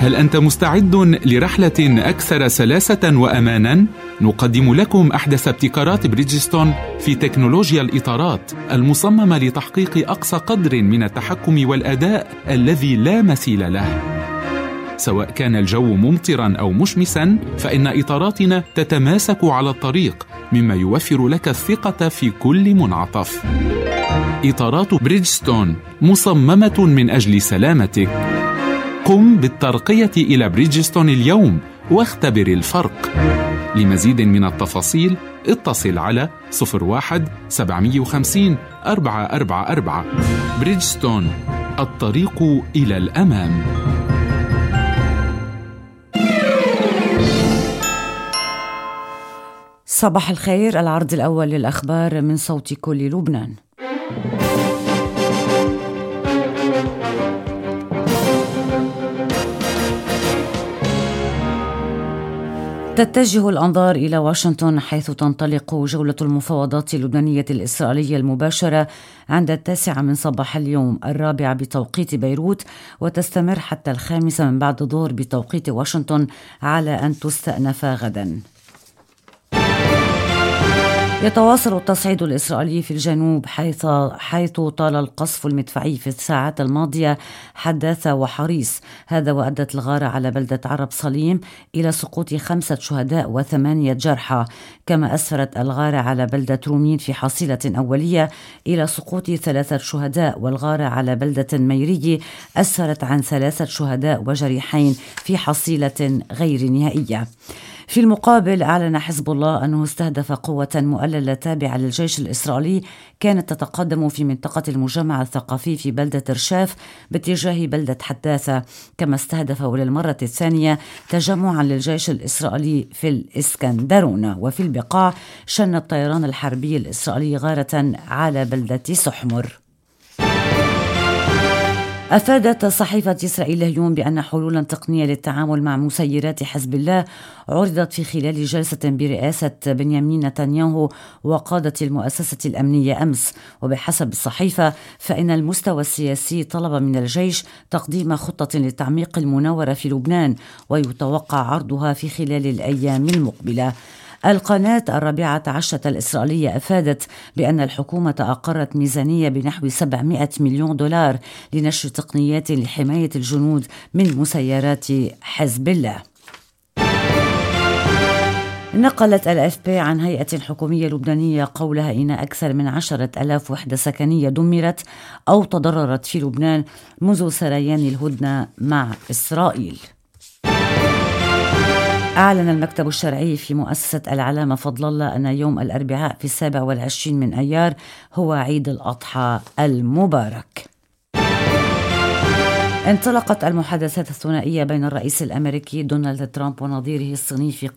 هل أنت مستعد لرحلة أكثر سلاسة وأمانا؟ نقدم لكم أحدث ابتكارات بريدجستون في تكنولوجيا الإطارات المصممة لتحقيق أقصى قدر من التحكم والأداء الذي لا مثيل له. سواء كان الجو ممطرا أو مشمسا، فإن إطاراتنا تتماسك على الطريق، مما يوفر لك الثقة في كل منعطف. إطارات بريدجستون مصممة من أجل سلامتك. قم بالترقية إلى بريدجستون اليوم واختبر الفرق. لمزيد من التفاصيل اتصل على 01-750-444. بريدجستون، الطريق إلى الأمام. صباح الخير، العرض الأول للأخبار من صوت كل لبنان. تتجه الأنظار إلى واشنطن، حيث تنطلق جولة المفاوضات اللبنانية الإسرائيلية المباشرة عند 9 من صباح اليوم 4 بتوقيت بيروت، وتستمر حتى 5 من بعد الظهر بتوقيت واشنطن، على أن تستأنف غدا. يتواصل التصعيد الإسرائيلي في الجنوب، حيث طال القصف المدفعي في الساعات الماضية حداثة وحريص. هذا وأدت الغارة على بلدة عرب صليم إلى سقوط 5 شهداء و8 جرحى، كما أسفرت الغارة على بلدة رومين في حصيلة أولية إلى سقوط 3 شهداء، والغارة على بلدة ميري أسفرت عن 3 شهداء وجريحين في حصيلة غير نهائية. في المقابل، أعلن حزب الله أنه استهدف قوة مؤللة تابعة للجيش الإسرائيلي كانت تتقدم في منطقة المجمع الثقافي في بلدة رشاف باتجاه بلدة حداثة، كما استهدف وللمرة الثانية تجمعا للجيش الإسرائيلي في الإسكندرون. وفي البقاع، شن الطيران الحربي الإسرائيلي غارة على بلدة سحمر. أفادت صحيفة إسرائيل اليوم بأن حلولا تقنية للتعامل مع مسيرات حزب الله عرضت في خلال جلسة برئاسة بنيامين نتنياهو وقادة المؤسسة الأمنية أمس. وبحسب الصحيفة، فإن المستوى السياسي طلب من الجيش تقديم خطة لتعميق المناورة في لبنان، ويتوقع عرضها في خلال الأيام المقبلة. القناة 14 الإسرائيلية أفادت بأن الحكومة أقرت ميزانية بنحو 700 مليون دولار لنشر تقنيات لحماية الجنود من مسيرات حزب الله. نقلت الAFP عن هيئة حكومية لبنانية قولها إن أكثر من 10,000 وحدة سكنية دمرت أو تضررت في لبنان منذ سريان الهدنة مع إسرائيل. أعلن المكتب الشرعي في مؤسسة العلامة فضل الله أن يوم الأربعاء في 27 من أيار هو عيد الأضحى المبارك. انطلقت المحادثات الثنائية بين الرئيس الأمريكي دونالد ترامب ونظيره الصيني في